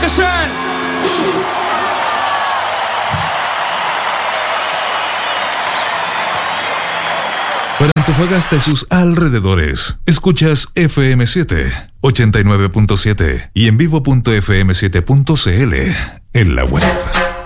Dankeschön. Para Antofagasta y sus alrededores, escuchas FM7, 89.7 y en vivo.fm7.cl en la web.